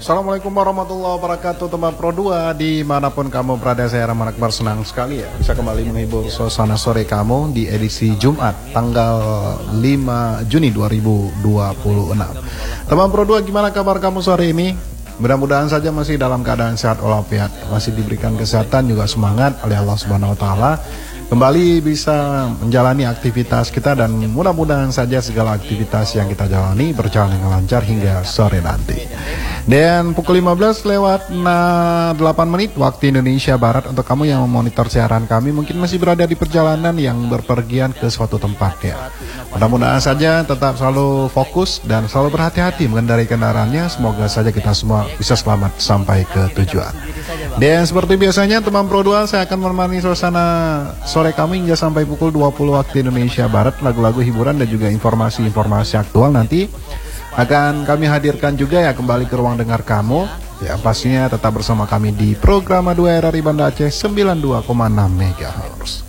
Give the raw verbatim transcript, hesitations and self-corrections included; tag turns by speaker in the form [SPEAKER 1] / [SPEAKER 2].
[SPEAKER 1] Assalamualaikum warahmatullahi wabarakatuh teman Pro dua dimanapun kamu berada, saya Rahman Akbar senang sekali ya bisa kembali menghibur suasana sore kamu di edisi Jumat tanggal lima Juni dua ribu dua puluh enam. Teman Pro dua, gimana kabar kamu sore ini? Mudah-mudahan saja masih dalam keadaan sehat walafiat, masih diberikan kesehatan juga semangat oleh Allah Subhanahu wa taala, kembali bisa menjalani aktivitas kita, dan mudah-mudahan saja segala aktivitas yang kita jalani berjalan dengan lancar hingga sore nanti. Dan pukul lima belas lewat delapan menit waktu Indonesia Barat, untuk kamu yang memonitor siaran kami mungkin masih berada di perjalanan yang berpergian ke suatu tempat ya. Mudah-mudahan saja tetap selalu fokus dan selalu berhati-hati mengendarai kendaraannya. Semoga saja kita semua bisa selamat sampai ke tujuan. Dan seperti biasanya teman Pro dua, saya akan menemani suasana sore kami hingga sampai pukul dua puluh waktu Indonesia Barat. Lagu-lagu hiburan dan juga informasi-informasi aktual nanti akan kami hadirkan juga ya kembali ke ruang dengar kamu. Ya pastinya tetap bersama kami di program dua R R I Banda Aceh sembilan puluh dua koma enam megahertz.